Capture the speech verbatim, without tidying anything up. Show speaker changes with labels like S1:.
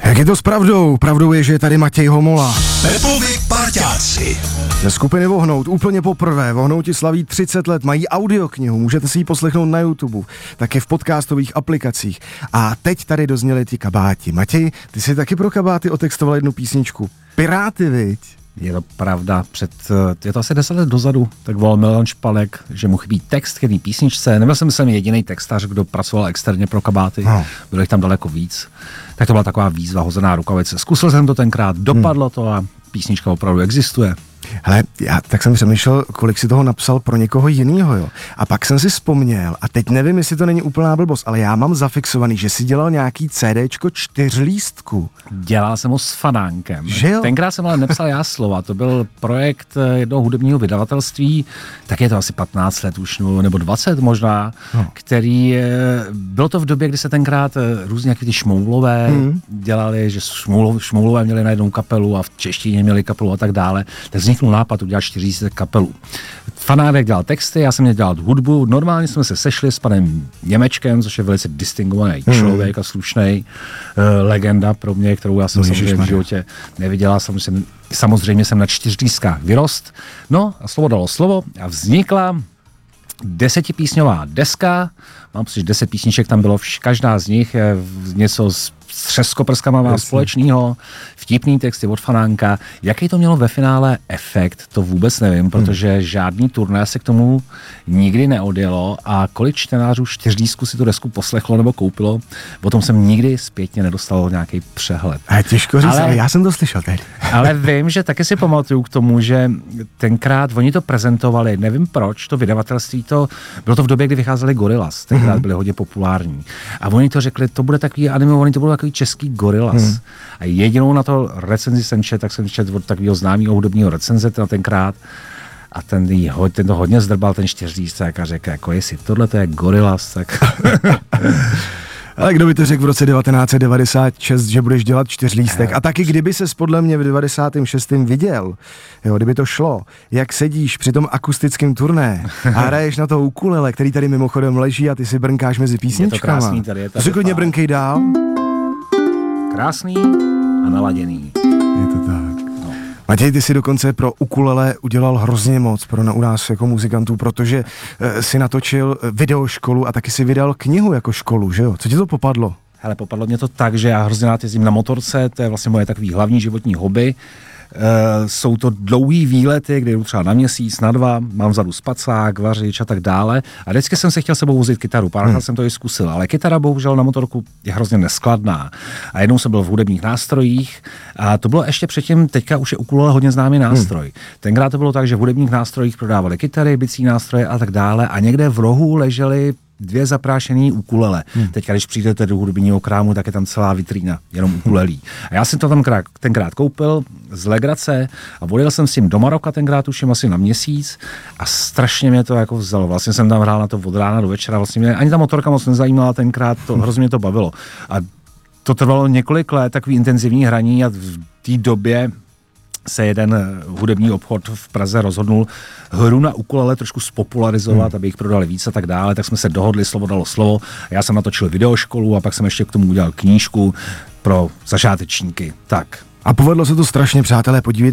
S1: Jak je to s pravdou? Pravdou je, že je tady Matěj Homola.
S2: Pepovi parťáci.
S1: Ze skupiny Vohnout úplně poprvé. Vohnouti slaví třicet let, mají audioknihu, můžete si ji poslechnout na YouTube, také v podcastových aplikacích. A teď tady dozněli ti kabáti. Matěj, ty jsi taky pro kabáty otextoval jednu písničku. Piráty, viď?
S3: Je to pravda, před, je to asi deset let dozadu, tak volal Milan Špalek, že mu chybí text k jedné písničce. Nebyl jsem myslím jediný textař, kdo pracoval externě pro kabáty, no. Bylo jich tam daleko víc. Tak to byla taková výzva, hozená rukavice. Zkusil jsem to tenkrát, dopadlo hmm. to a písnička opravdu existuje.
S1: Hele, já tak jsem přemýšlel, kolik si toho napsal pro někoho jinýho, jo. A pak jsem si vzpomněl, a teď nevím, jestli to není úplná blbost, ale já mám zafixovaný, že si dělal nějaký CDčko čtyřlístku.
S3: Dělal jsem ho s Fanánkem.
S1: Že jo?
S3: Tenkrát jsem ale nepsal já slova, to byl projekt jednoho hudebního vydavatelství, tak je to asi patnáct let už, nebo dvacet možná, no. který, bylo to v době, kdy se tenkrát různě nějaký ty šmoulové hmm. dělali, že šmoulové měli na jednou kapelu a v češtině měli kapelu a tak dále, tak vzniknul nápad udělat čtyřicet kapelů. Fanánek dělal texty, já jsem měl dělat hudbu, normálně jsme se sešli s panem Němečkem, což je velice distingovaný hmm. člověk a slušnej, uh, legenda pro mě, kterou já jsem no, samozřejmě v životě neviděla, samozřejmě, samozřejmě jsem na čtyřlístkách vyrost. No a slovo dalo slovo a vznikla desetipísňová deska, mám pocit, že deset písniček tam bylo, vš- každá z nich je něco s třeskoprskama má společného, vtipný texty od Fanánka. Jaký to mělo ve finále efekt, to vůbec nevím, protože hmm. žádný turné se k tomu nikdy neodjelo a kolik čtenářů čtyřlístku si tu desku poslechlo nebo koupilo, o tom jsem nikdy zpětně nedostal nějaký přehled.
S1: A těžko říct, ale, ale já jsem to slyšel teď.
S3: Ale vím, že taky si pamatuju k tomu, že tenkrát oni to prezentovali, nevím proč, to vydavatelství to, bylo to v době, kdy vycházeli Gorillaz, tenkrát byli hodně populární. A oni to řekli, to bude takový animovaný, to bude takový český Gorillaz. Hmm. A jedinou na to recenzi jsem čet, tak jsem čet od takového známého hudebního recenzenta tenkrát a ten, ten to hodně zdrbal, ten čtyřlístek a řekl, jako jestli tohle to je Gorillaz, tak...
S1: Ale kdo by to řekl v roce devatenáct set devadesát šest, že budeš dělat čtyřlístek? A taky kdyby ses podle mě v devadesátém šestém viděl, jo, kdyby to šlo, jak sedíš při tom akustickém turné a hraješ na to ukulele, který tady mimochodem leží a ty si brnkáš mezi písničkama.
S3: Je to krásný tady, je
S1: to si klidně brnkej dál.
S3: Krásný a naladěný.
S1: Je to tak. No. Matěj, ty si dokonce pro ukulele udělal hrozně moc pro na, u nás jako muzikantů, protože e, si natočil videoškolu a taky si vydal knihu jako školu, že jo? Co ti to popadlo?
S3: Hele, popadlo mě to tak, že já hrozně rád jezdím na motorce, to je vlastně moje takový hlavní životní hobby. Uh, jsou to dlouhý výlety, kde jdu třeba na měsíc, na dva, mám vzadu spacák, vařič a tak dále. A vždycky jsem si chtěl sebou vozit kytaru, párkrát hmm. jsem to i zkusil, ale kytara bohužel na motorku je hrozně neskladná. A jednou jsem byl v hudebních nástrojích a to bylo ještě předtím, teďka už je ukulele hodně známý nástroj. Hmm. Tenkrát to bylo tak, že v hudebních nástrojích prodávali kytary, bicí nástroje a tak dále a někde v rohu ležely dvě zaprášený ukulele. Hmm. Teď, když přijdete do hudebního krámu, tak je tam celá vitrína, jenom ukulelí. A já jsem to tam krát, tenkrát koupil z legrace a odjel jsem s tím do Maroka tenkrát už asi na měsíc a strašně mě to jako vzalo. Vlastně jsem tam hrál na to od rána do večera, vlastně mě ani ta motorka moc nezajímala tenkrát, to hrozně mě to bavilo. A to trvalo několik let, takový intenzivní hraní a v té době se jeden hudební obchod v Praze rozhodnul hru na ukulele trošku spopularizovat, hmm. aby jich prodali víc a tak dále, tak jsme se dohodli, slovo dalo slovo. Já jsem natočil videoškolu a pak jsem ještě k tomu udělal knížku pro začátečníky. Tak.
S1: A povedlo se to strašně, přátelé, podívejte